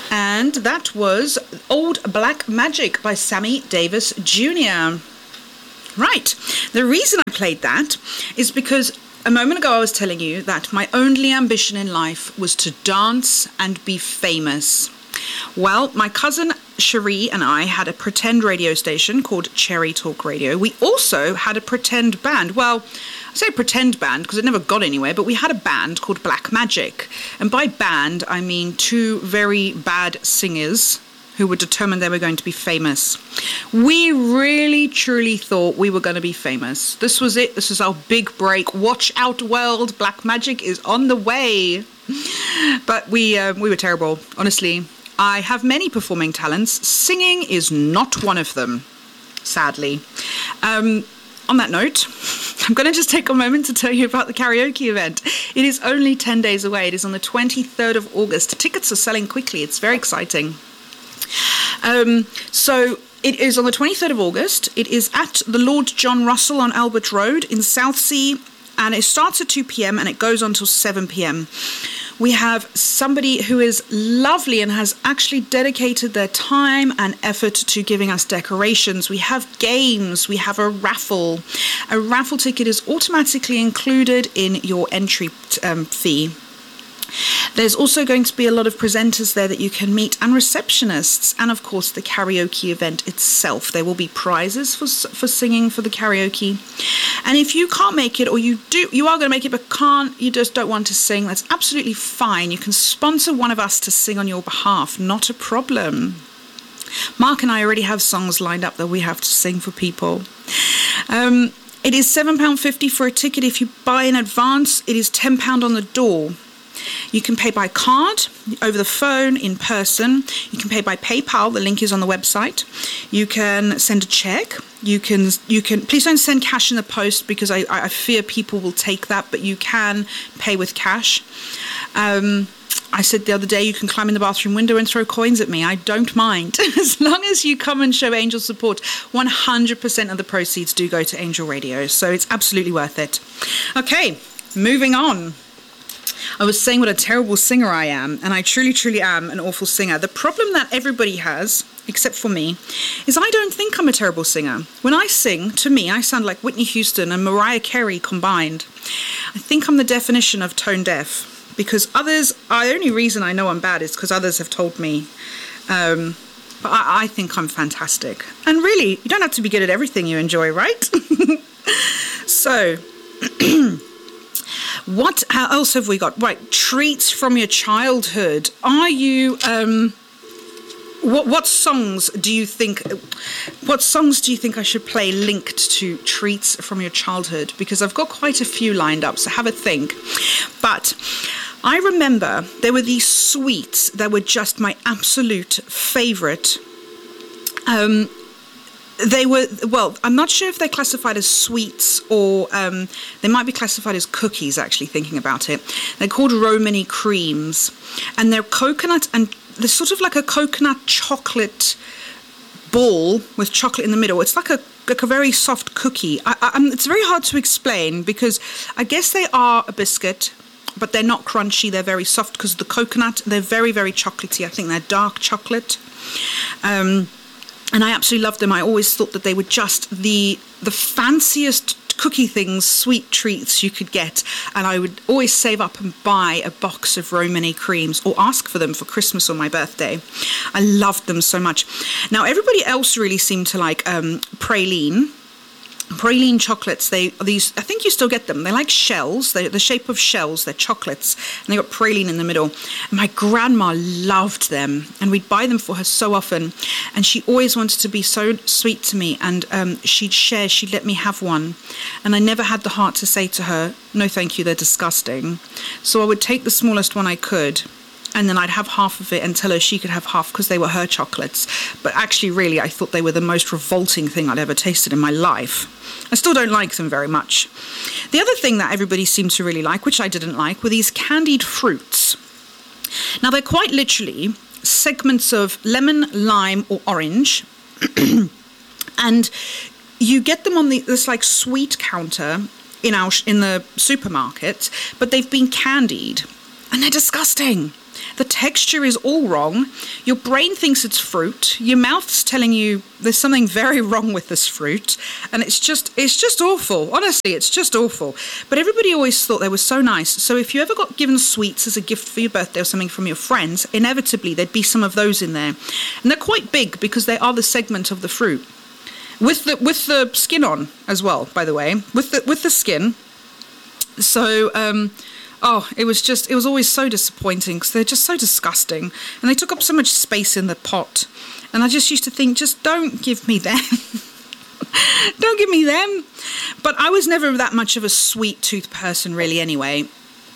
And that was Old Black Magic by Sammy Davis Jr. Right. The reason I played that is because a moment ago I was telling you that my only ambition in life was to dance and be famous. Well, my cousin Cherie and I had a pretend radio station called Cherry Talk Radio. We also had a pretend band. Well, I say pretend band because it never got anywhere, but we had a band called Black Magic. And by band, I mean two very bad singers who were determined they were going to be famous. We really, truly thought we were going to be famous. This was it. This was our big break. Watch out, world. Black Magic is on the way. But we were terrible, honestly. I have many performing talents. Singing is not one of them, sadly. On that note, I'm going to just take a moment to tell you about the karaoke event. It is only 10 days away. It is on the 23rd of August. Tickets are selling quickly. It's very exciting. So it is on the 23rd of August. It is at the Lord John Russell on Albert Road in Southsea, and it starts at 2 p.m. and it goes on till 7 p.m. We have somebody who is lovely and has actually dedicated their time and effort to giving us decorations. We have games. We have a raffle. A raffle ticket is automatically included in your entry fee. There's also going to be a lot of presenters there that you can meet, and receptionists, and of course the karaoke event itself. There will be prizes for singing for the karaoke. And if you can't make it, or you are going to make it but you just don't want to sing, that's absolutely fine. You can sponsor one of us to sing on your behalf, not a problem. Mark and I already have songs lined up that we have to sing for people. It is £7.50 for a ticket. If you buy in advance, it is £10 on the door. You can pay by card, over the phone, in person. You can pay by PayPal. The link is on the website. You can send a check. You can. Please don't send cash in the post because I fear people will take that. But you can pay with cash. I said the other day you can climb in the bathroom window and throw coins at me. I don't mind. As long as you come and show Angel support, 100% of the proceeds do go to Angel Radio. So it's absolutely worth it. Okay, moving on. I was saying what a terrible singer I am, and I truly, truly am an awful singer. The problem that everybody has, except for me, is I don't think I'm a terrible singer. When I sing, to me, I sound like Whitney Houston and Mariah Carey combined. I think I'm the definition of tone deaf, because the only reason I know I'm bad is because others have told me. But I think I'm fantastic. And really, you don't have to be good at everything you enjoy, right? So... What else have we got? Right, treats from your childhood. Are you what songs do you think I should play linked to treats from your childhood? Because I've got quite a few lined up, so have a think. But I remember there were these sweets that were just my absolute favorite. They were, well, I'm not sure if they're classified as sweets or they might be classified as cookies, actually, thinking about it. They're called Romany creams, and they're coconut, and they're sort of like a coconut chocolate ball with chocolate in the middle. It's like a very soft cookie. It's very hard to explain because I guess they are a biscuit, but they're not crunchy. They're very soft because of the coconut. They're very, very chocolatey. I think they're dark chocolate. And I absolutely loved them. I always thought that they were just the fanciest cookie things, sweet treats you could get. And I would always save up and buy a box of Romany creams or ask for them for Christmas or my birthday. I loved them so much. Now, everybody else really seemed to like praline. Praline chocolates, I think you still get them. They're like shells. They're the shape of shells. They're chocolates. And they got praline in the middle. And my grandma loved them. And we'd buy them for her so often. And she always wanted to be so sweet to me. And she'd let me have one. And I never had the heart to say to her, no, thank you, they're disgusting. So I would take the smallest one I could. And then I'd have half of it and tell her she could have half because they were her chocolates. But actually, really, I thought they were the most revolting thing I'd ever tasted in my life. I still don't like them very much. The other thing that everybody seemed to really like, which I didn't like, were these candied fruits. Now, they're quite literally segments of lemon, lime, or orange. And you get them on this like sweet counter in the supermarket, but they've been candied. And they're disgusting. The texture is all wrong. Your brain thinks it's fruit. Your mouth's telling you there's something very wrong with this fruit. And it's just awful. Honestly, it's just awful. But everybody always thought they were so nice. So if you ever got given sweets as a gift for your birthday or something from your friends, inevitably there'd be some of those in there. And they're quite big because they are the segment of the fruit. With the skin on as well, by the way. With the skin. So, it was always so disappointing because they're just so disgusting. And they took up so much space in the pot. And I just used to think, just don't give me them. Don't give me them. But I was never that much of a sweet tooth person really anyway.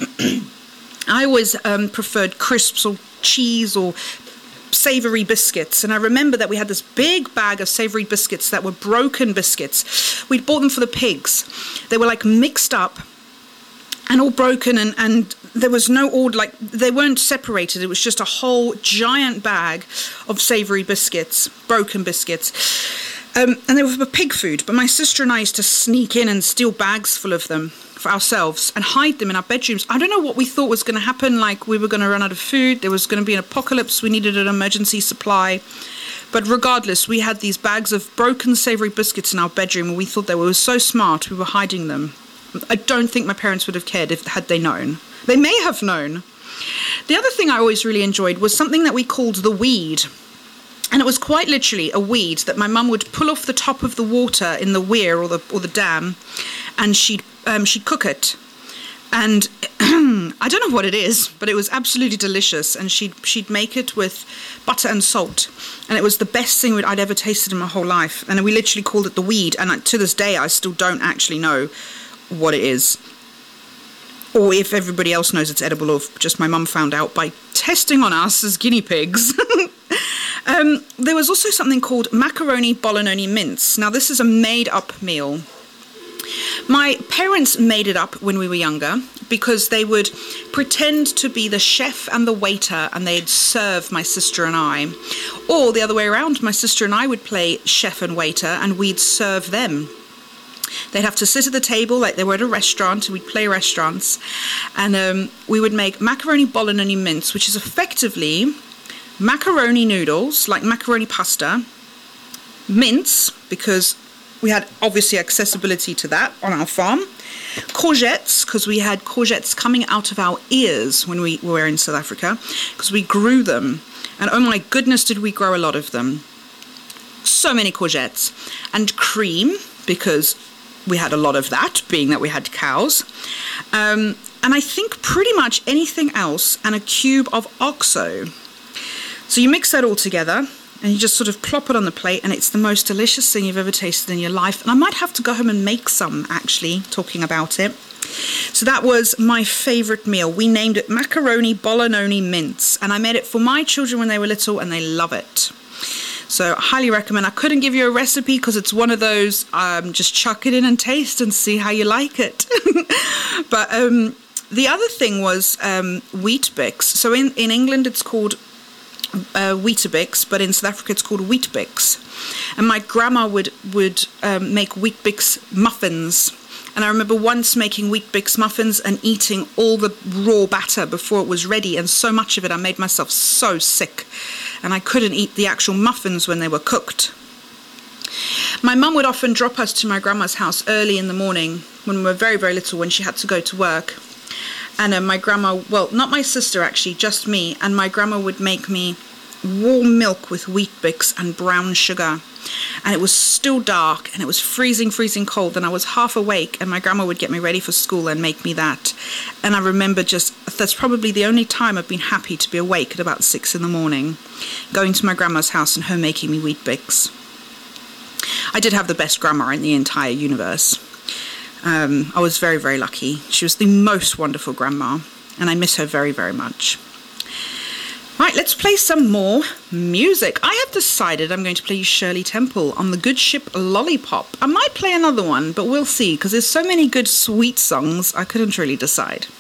I always preferred crisps or cheese or savoury biscuits. And I remember that we had this big bag of savoury biscuits that were broken biscuits. We'd bought them for the pigs. They were like mixed up and all broken, and there was no order, like they weren't separated. It was just a whole giant bag of savoury biscuits, broken biscuits. And they were for pig food, but my sister and I used to sneak in and steal bags full of them for ourselves and hide them in our bedrooms. I don't know what we thought was going to happen, like we were going to run out of food, there was going to be an apocalypse, we needed an emergency supply. But regardless, we had these bags of broken savoury biscuits in our bedroom, and we thought they were so smart, we were hiding them. I don't think my parents would have cared had they known. They may have known. The other thing I always really enjoyed was something that we called the weed. And it was quite literally a weed that my mum would pull off the top of the water in the weir or the dam, and she'd cook it. And I don't know what it is, but it was absolutely delicious. And she'd make it with butter and salt, and it was the best thing I'd ever tasted in my whole life. And we literally called it the weed. And to this day, I still don't actually know what it is, or if everybody else knows it's edible, or just my mum found out by testing on us as guinea pigs. There was also something called macaroni bolognese mince. Now this is a made-up meal. My parents made it up when we were younger because they would pretend to be the chef and the waiter, and they'd serve my sister and I. Or the other way around, my sister and I would play chef and waiter, and we'd serve them. They'd have to sit at the table like they were at a restaurant. We'd play restaurants. And we would make macaroni bolognese mince, which is effectively macaroni noodles, like macaroni pasta, mince, because we had obviously accessibility to that on our farm, courgettes, because we had courgettes coming out of our ears when we were in South Africa, because we grew them. And oh my goodness, did we grow a lot of them. So many courgettes. And cream, because we had a lot of that, being that we had cows. And I think pretty much anything else, and a cube of OXO. So you mix that all together, and you just sort of plop it on the plate, and it's the most delicious thing you've ever tasted in your life. And I might have to go home and make some, actually, talking about it. So that was my favourite meal. We named it macaroni bolognese mince, and I made it for my children when they were little, and they love it. So I highly recommend. I couldn't give you a recipe because it's one of those, just chuck it in and taste and see how you like it. But the other thing was Weet-Bix. So in England it's called Weetabix, but in South Africa it's called Weet-Bix. And my grandma would make Weet-Bix muffins. And I remember once making Weet-Bix muffins and eating all the raw batter before it was ready, and so much of it I made myself so sick. And I couldn't eat the actual muffins when they were cooked. My mum would often drop us to my grandma's house early in the morning when we were very, very little, when she had to go to work. And my grandma, well, not my sister actually, just me, and my grandma would make me warm milk with Weet-Bix and brown sugar. And it was still dark, and it was freezing, freezing cold, and I was half awake, and my grandma would get me ready for school and make me that. And I remember that's probably the only time I've been happy to be awake at about 6 in the morning, going to my grandma's house and her making me Weet-Bix. I did have the best grandma in the entire universe. I was very, very lucky. She was the most wonderful grandma, and I miss her very, very much. Right, let's play some more music. I have decided I'm going to play you Shirley Temple on the Good Ship Lollipop. I might play another one, but we'll see, because there's so many good sweet songs, I couldn't really decide.